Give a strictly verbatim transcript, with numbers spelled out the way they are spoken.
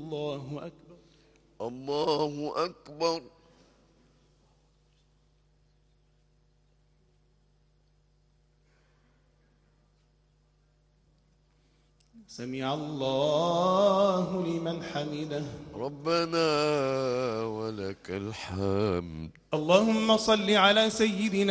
الله أكبر. الله أكبر. سمع الله لمن حمده. ربنا ولك الحمد. اللهم صل على سيدنا